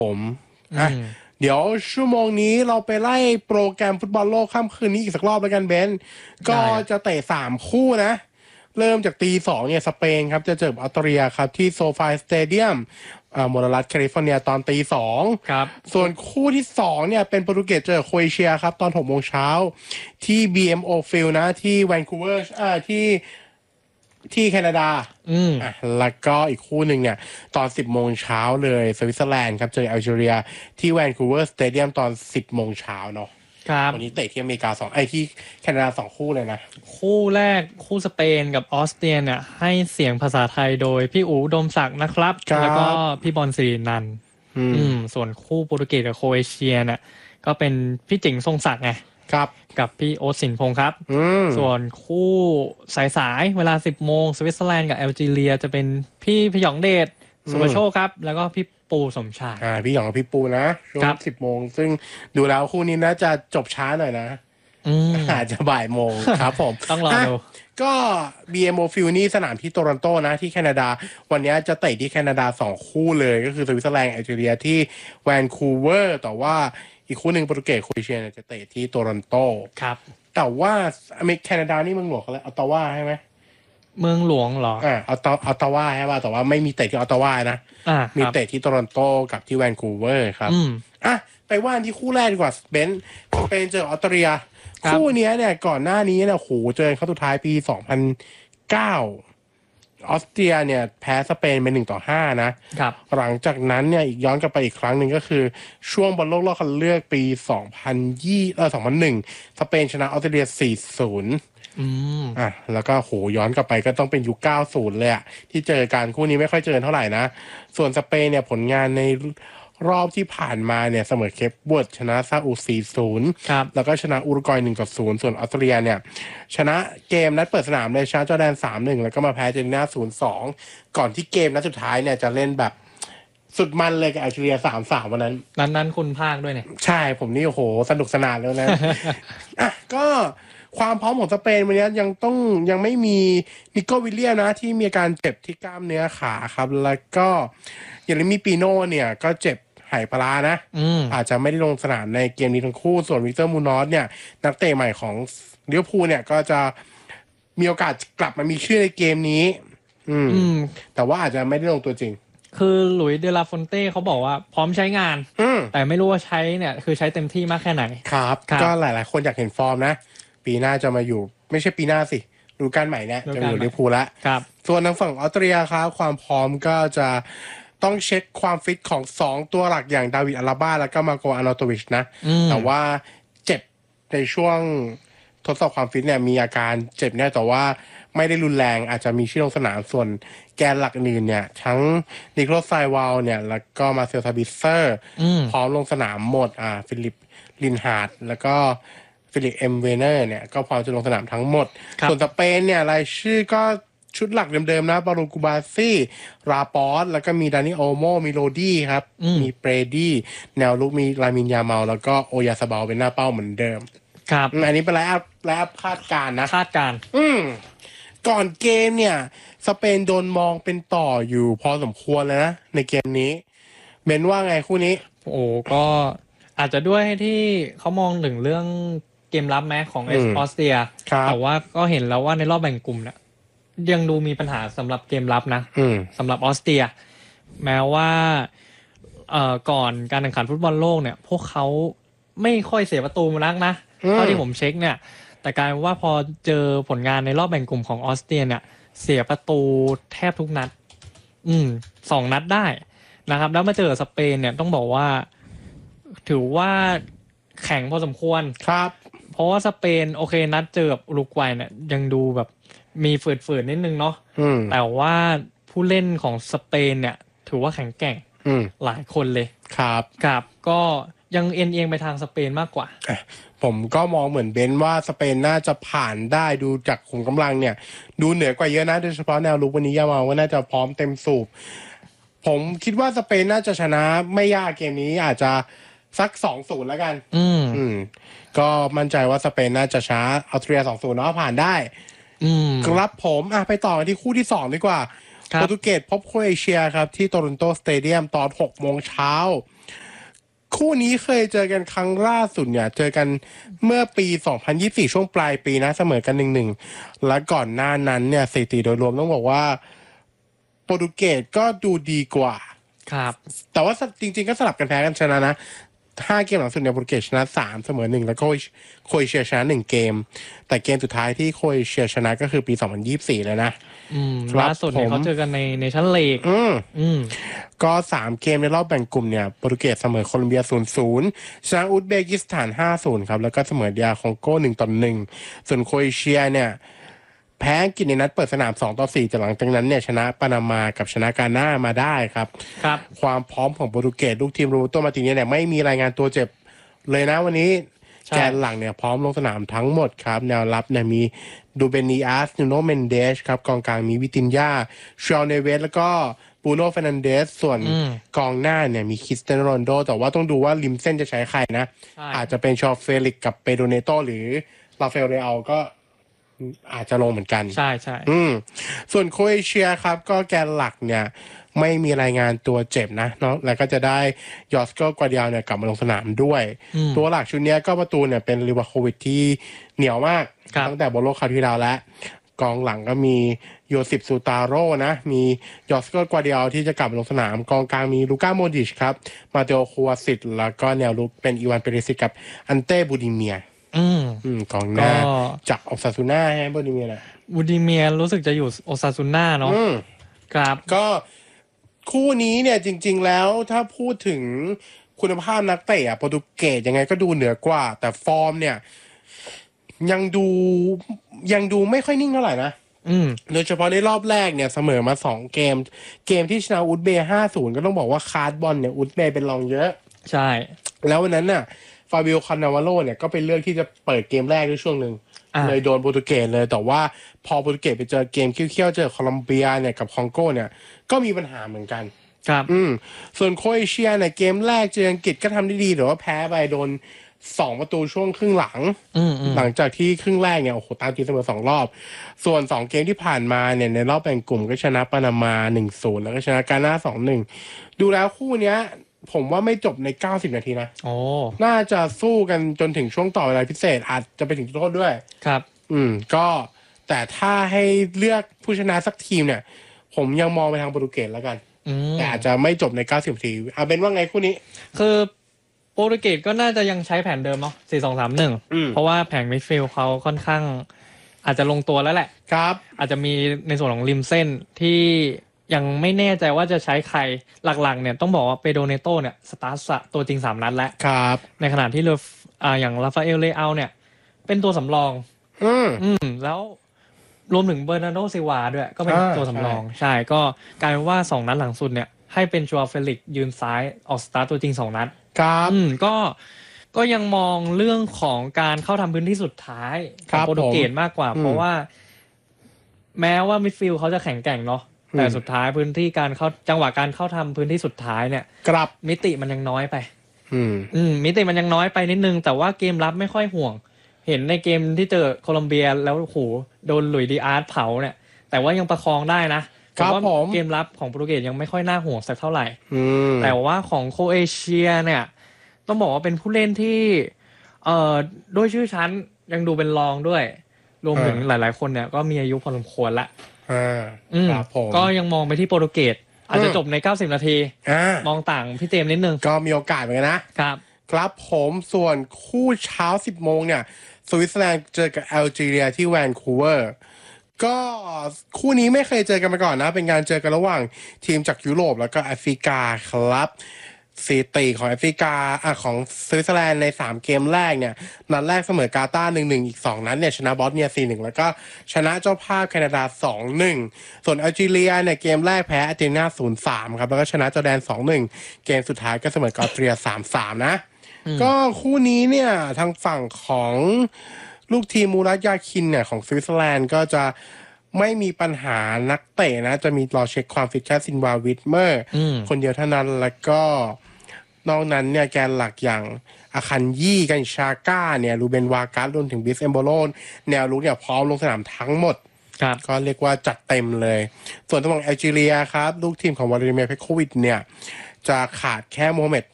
ผมอ่ะเดี๋ยวชั่วโมงนี้เราไปไล่โปรแกรมฟุตบอลโลกค่ำคืนนี้อีกสักรอบแล้วกันเบนก็จะเตะ3คู่นะเริ่มจากตี2เนี่ยสเปนครับจะเจอออสเตรเลียครับที่โซฟาสเตเดียมมลรัฐแคลิฟอร์เนียตอนตี2 ครับส่วนคู่ที่2เนี่ยเป็นโปรตุเกสเจอโครเอเชียครับตอน6โมงเช้าที่ BMO Field นะที่แวนคูเวอร์ที่แคนาดาแล้วก็อีกคู่หนึ่งเนี่ยตอน10โมงเช้าเลยสวิตเซอร์แลนด์ครับเจอแอลจีเรียที่แวนคูเวอร์สเตเดียมตอน10โมงเช้าเนาะวันนี้เตะที่อเมริกาที่แคนาดา2คู่เลยนะคู่แรกคู่สเปนกับออสเตรียเนี่ยให้เสียงภาษาไทยโดยพี่อู๋ดมศักดิ์นะครับแล้วก็พี่บอลสิรินันท์ส่วนคู่โปรตุเกสกับโครเอเชียเนี่ยก็เป็นพี่จิงทรงศักดิ์ไงครับกับพี่โอ๊ตสินพงษ์ครับส่วนคู่สายเวลา10โมงสวิตเซอร์แลนด์กับแอลจีเรียจะเป็นพี่พยองเดชสุภโชคครับแล้วก็พี่ปูสมชายพี่หยองกับพี่ปูนะช่วง10โมงซึ่งดูแล้วคู่นี้น่าจะจบช้าหน่อยนะอาจจะบ่ายโมงครับผมต้องรอดูก็ BMO Field นี่สนามที่โตรอนโตนะที่แคนาดาวันนี้จะเตะที่แคนาดา2คู่เลยก็คือสวิตเซอร์แลนด์แอลจีเรียที่แวนคูเวอร์แต่ว่าอีกคู่หนึ่งโปรตุเกสโครเอเชียจะเตะที่โตรอนโตครับแต่ว่าแคนาดานี่เมืองหลวงเขาเลยออตตาวาใช่ไหมเมืองหลวงเหรอออตตาวาใช่ป่ะแต่ว่าไม่มีเตะที่ออตตาวานะมีเตะที่โตรอนโตกับที่แวนคูเวอร์ครับไปว่าที่คู่แรกดีกว่าเบนซ์เป็นเจอออสเตรเลียคู่นี้เนี่ยก่อนหน้านี้เนี่ยโหเจอเข้าสุดท้ายปี2009ออสเตรียเนี่ยแพ้สเปนเป็น1-5 นะครับหลังจากนั้นเนี่ยอีกย้อนกลับไปอีกครั้งหนึ่งก็คือช่วงบอลโลกรอบคัดเลือกปี2001สเปนชนะออสเตรเลีย4-0แล้วก็โหย้อนกลับไปก็ต้องเป็นยุค90เลยอะที่เจอกันคู่นี้ไม่ค่อยเจอเท่าไหร่นะส่วนสเปนเนี่ยผลงานในรอบที่ผ่านมาเนี่ยเสมอเคปเวิร์ดชนะซาอุ4-0แล้วก็ชนะอุรุกวัย1-0ส่วนออสเตรเลียเนี่ยชนะเกมนัดเปิดสนามเลยชนะจอร์แดน3-1แล้วก็มาแพ้อาร์เจนตินา0-2ก่อนที่เกมนัดสุดท้ายเนี่ยจะเล่นแบบสุดมันเลยกับแอลจีเรีย3-3วันนั้นคุณภาคด้วยเนี่ยใช่ผมนี่โอ้โหสนุกสนานแล้วนะ ก็ความพร้อมของสเปนวันนี้ยังไม่มีนิโก้วิลเลียมนะที่มีอาการเจ็บที่กล้ามเนื้อขาครับแล้วก็อย่างนี้มีปีโน่เนี่ยก็เจ็บไหปลานะอาจจะไม่ได้ลงสนามในเกมนี้ทั้งคู่ส่วนวิกเตอร์มูนอสเนี่ยนักเตะใหม่ของลิเวอร์พูลเนี่ยก็จะมีโอกาสกลับมามีชื่อในเกมนี้แต่ว่าอาจจะไม่ได้ลงตัวจริงคือหลุยส์เดลาฟอนเต้เขาบอกว่าพร้อมใช้งานแต่ไม่รู้ว่าใช้เนี่ยคือใช้เต็มที่มากแค่ไหนครับก็หลายๆคนอยากเห็นฟอร์มนะปีหน้าจะมาอยู่ไม่ใช่ปีหน้าสิฤดูกาลใหม่เนี่ยจะอยู่ลิเวอร์พูลแล้วส่วนทางฝั่งออสเตรียครับความพร้อมก็จะต้องเช็คความฟิตของ2ตัวหลักอย่างดาวิดอาราบ้าแล้วก็มาโกอานาโตวิชนะแต่ว่าเจ็บในช่วงทดสอบความฟิตเนี่ยมีอาการเจ็บเนี่ยแต่ว่าไม่ได้รุนแรงอาจจะมีชื่อลงสนามส่วนแกนหลักอื่นเนี่ยทั้งนิโคลัสไซวาลเนี่ยแล้วก็มาเซลซาบิเซอร์พร้อมลงสนามหมดฟิลิปลินฮาร์ดแล้วก็ฟิลิปเอ็มเวเนอร์เนี่ยก็พร้อมจะลงสนามทั้งหมดส่วนสเปนเนี่ยรายชื่อก็ชุดหลักเดิมๆนะบารูกูบาซี่ราปอสแล้วก็มีดานิโอโมมีโรดี้ครับมีเปรดี้แนวลุกมีลามินยาเมาแล้วก็โอยาซาบาลเป็นหน้าเป้าเหมือนเดิมครับอันนี้เป็นไลฟ์คาดการณ์นะคาดการณ์ก่อนเกมเนี่ยสเปนโดนมองเป็นต่ออยู่พอสมควรเลยนะในเกมนี้เบนว่าไงคู่นี้ก็อาจจะด้วยที่เขามองถึงเรื่องเกมรับแม้ของออสเตรียแต่ว่าก็เห็นแล้วว่าในรอบแบ่งกลุ่มเนี่ยยังดูมีปัญหาสำหรับเกมรับนะสำหรับออสเตรียแม้ว่าก่อนการแข่งขันฟุตบอลโลกเนี่ยพวกเขาไม่ค่อยเสียประตูนักนะเท่าที่ผมเช็คเนี่ยแต่กลายว่าพอเจอผลงานในรอบแบ่งกลุ่มของออสเตรียเนี่ยเสียประตูแทบทุกนัด2 นัดได้นะครับแล้วมาเจอสเปนเนี่ยต้องบอกว่าถือว่าแข็งพอสมควรครับเพราะว่าสเปนโอเคนัดเจอกับอุรุกวัยเนี่ยยังดูแบบมีฝืดๆนิดนึงเนาะแต่ว่าผู้เล่นของสเปนเนี่ยถือว่าแข็งแกร่งหลายคนเลยครับก็ยังเอียงไปทางสเปนมากกว่าผมก็มองเหมือนเบนว่าสเปนน่าจะผ่านได้ดูจากขุมกำลังเนี่ยดูเหนือกว่าเยอะนะโดยเฉพาะแนวลุกวันนี้ยามาว่าน่าจะพร้อมเต็มสูบผมคิดว่าสเปนน่าจะชนะไม่ยากเกมนี้อาจจะสัก 2-0 แล้วกันก็มั่นใจว่าสเปนน่าจะชนะออสเตรีย 2-0 เนาะผ่านได้ครับผมไปต่อที่คู่ที่2ดีกว่าโปรตุเกสพบโครเอเชียครับที่โตรอนโตสเตเดียมตอน6โมงเช้าคู่นี้เคยเจอกันครั้งล่าสุดเนี่ยเจอกันเมื่อปี 2024 ช่วงปลายปีนะเสมอกัน 1-1 และก่อนหน้านั้นเนี่ยสถิติโดยรวมต้องบอกว่าโปรตุเกสก็ดูดีกว่าครับแต่ว่าจริงๆก็สลับกันแพ้กันชนะนะ5 เกมหลังสุดเนี่ยโปรตุเกสชนะ3เสมอ1แล้วก็โครเอเชียชนะ1เกมแต่เกมสุดท้ายที่โครเอเชียชนะก็คือปี2024เลยนะล่าสุดเนี่ยเขาเจอกันในชั้นลีกก็3เกมในรอบแบ่งกลุ่มเนี่ยโปรตุเกสเสมอโคลอมเบีย 0-0 ชนะอุซเบกิสถาน 5-0 ครับแล้วก็เสมอดีอาร์คองโก 1-1 ส่วนโครเอเชียเนี่ยแพ้อังกฤษในนัดเปิดสนาม 2-4 แต่หลังจากนั้นเนี่ยชนะปานามากับชนะกาน่ามาได้ครับความพร้อมของโปรตุเกสลูกทีมโรเบร์โตมาร์ติเนสเนี่ยไม่มีรายงานตัวเจ็บเลยนะวันนี้แกนหลังเนี่ยพร้อมลงสนามทั้งหมดครับแนวรับเนี่ยมีดูเบนีอาสนูโนเมนเดสครับกองกลางมีวิตินยาชาลเนเวสแล้วก็บูโน่เฟร์นันเดสส่วนกองหน้าเนี่ยมีคริสเตียโนโรนัลโดแต่ว่าต้องดูว่าริมเส้นจะใช้ใครนะอาจจะเป็นชอเฟลิกกับเปโดเนโตหรือราฟาเอลเรอัลก็อาจจะลงเหมือนกันใช่ใช่ส่วนโครเอเชียครับก็แกนหลักเนี่ยไม่มีรายงานตัวเจ็บนะเนาะแล้วก็จะได้ยอสโกกวาเดียลเนี่ยกลับมาลงสนามด้วยตัวหลักชุดนี้ก็ประตูเนี่ยเป็นลิวาโควิชที่เหนียวมากตั้งแต่บอลโลกคราวที่แล้วแล้วกองหลังก็มีโยซิฟซูตาโร่นะมียอสโกกวาเดียลที่จะกลับมาลงสนามกองกลางมีลูก้าโมดิชครับมาเตโอคัวซิตแล้วก็แนวลุกเป็นอีวานเปเรซิตกับอันเต้บูดิเมียกองหน้าจากออซาซูน่าใช่ไหมบูดิเมียนะบูดิเมียรู้สึกจะอยู่โอซาซูน่าเนาะครับก็คู่นี้เนี่ยจริงๆแล้วถ้าพูดถึงคุณภาพนักเตะโปรตุเกสยังไงก็ดูเหนือกว่าแต่ฟอร์มเนี่ยยังดูไม่ค่อยนิ่งเท่าไหร่นะโดยเฉพาะในรอบแรกเนี่ยเสมอมา2เกมที่ชนะอุซเบย์ 5-0 ก็ต้องบอกว่าคาร์ดบอลเนี่ยอุซเบย์เป็นรองเยอะใช่แล้ววันนั้นน่ะฟาบิโอคานาวาโลเนี่ยก็เป็นเรื่องที่จะเปิดเกมแรกด้วยช่วงหนึ่งเลยโดนโปรตุเกสเลยแต่ว่าพอโปรตุเกสไปเจอเกมเขี้ยวๆเจอโคลอมเบียเนี่ยกับคองโกเนี่ยก็มีปัญหาเหมือนกันครับส่วนโครเอเชียเนี่ยเกมแรกเจออังกฤษก็ทำได้ดีแต่ว่าแพ้ไปโดน2ประตูช่วงครึ่งหลังหลังจากที่ครึ่งแรกเนี่ยโอ้โหตามตีเสมอ2รอบส่วน2เกมที่ผ่านมาเนี่ยในรอบแบ่งกลุ่มก็ชนะปานามา 1-0 แล้วก็ชนะกาน่า 2-1 ดูแล้วคู่เนี้ยผมว่าไม่จบใน90นาทีนะน่าจะสู้กันจนถึงช่วงต่อเวลาพิเศษอาจจะไปถึงจุดโทษด้วยครับก็แต่ถ้าให้เลือกผู้ชนะสักทีมเนี่ยผมยังมองไปทางโปรตุเกสแล้วกันแต่อาจจะไม่จบใน90นาทีเป็นว่าไงคู่นี้คือโปรตุเกสก็น่าจะยังใช้แผนเดิมเนาะ 4-2-3-1 เพราะว่าแผงมิดฟิลด์เขาค่อนข้างอาจจะลงตัวแล้วแหละครับอาจจะมีในส่วนของริมเส้นที่ยังไม่แน่ใจว่าจะใช้ใครหลักๆเนี่ยต้องบอกว่าเปโดเนโตเนี่ยสตาร์ทตัวจริง3นัดแล้วครับในขณะที่อย่างราฟาเอลเลอัลเนี่ยเป็นตัวสำรองแล้วรวมถึงเบอร์นาร์โดซิลวาด้วยก็เป็นตัวสำรองใช่ก็กลายเป็นว่า2นัดหลังสุดเนี่ยให้เป็นชัวเฟลิกยืนซ้ายออกสตาร์ทตัวจริง2นัดครับก็ยังมองเรื่องของการเข้าทำพื้นที่สุดท้ายของโปรตุเกสมากกว่าเพราะว่าแม้ว่ามิดฟิลด์เขาจะแข็งแกร่งเนาะแต่สุดท้ายพื้นที่การเข้าจังหวะการเข้าทำพื้นที่สุดท้ายเนี่ยมิติมันยังน้อยไปมิติมันยังน้อยไปนิดนึงแต่ว่าเกมรับไม่ค่อยห่วงเห็นในเกมที่เจอโคลอมเบียแล้วโหโดนหลุยส์ดิอาร์ตเผาเนี่ยแต่ว่ายังประคองได้นะแต่ว่าเกมรับของโปรตุเกสยังไม่ค่อยน่าห่วงสักเท่าไหร่แต่ว่าของโครเอเชียเนี่ยต้องบอกว่าเป็นผู้เล่นที่ด้วยชื่อชั้นยังดูเป็นรองด้วยรวมถึงหลายๆคนเนี่ยก็มีอายุพอสมควรละครับผมก็ยังมองไปที่โปรตุเกสอาจจะจบใน90นาทีมองต่างพี่เจมนิดนึงก็มีโอกาสเหมือนกันนะครับผมส่วนคู่เช้า 10 โมงเนี่ยสวิตเซอร์แลนด์เจอกับแอลจีเรียที่แวนคูเวอร์ก็คู่นี้ไม่เคยเจอกันมาก่อนนะเป็นการเจอกันระหว่างทีมจากยุโรปแล้วก็แอฟริกาครับสถิติของแอฟริกาของสวิตเซอร์แลนด์ใน3เกมแรกเนี่ยนัดแรกเสมอกาตาร์ 1-1 อีก2นัดเนี่ยชนะบอสเนีย 4-1 แล้วก็ชนะเจ้าภาพแคนาดา 2-1 ส่วนแอลจีเรียเนี่ยเกมแรกแพ้อาร์เจนตินา 0-3 ครับแล้วก็ชนะจอร์แดน 2-1 เกมสุดท้ายก็เสมอกับออสเตรีย 3-3 นะก็คู่นี้เนี่ยทางฝั่งของลูกทีมมูรัตยาคินเนี่ยของสวิตเซอร์แลนด์ก็จะไม่มีปัญหานักเตะนะจะมีรอเช็คความฟิตแค่ซินวาวิทเมอร์คนเดียวเท่านั้นแล้วก็นอกนั้นเนี่ยแกนหลักอย่างอาคันยี่กันชาก้าเนี่ยรูเบนวาการ์ดรวมถึงบิสเอมโบโลนแนวลุกเนี่ยพร้อมลงสนามทั้งหมดก็เรียกว่าจัดเต็มเลยส่วนตัวของแอลจีเรียครับลูกทีมของวลาดิเมียร์เพโควิชเนี่ยจะขาดแค่โมฮัมเหม็ด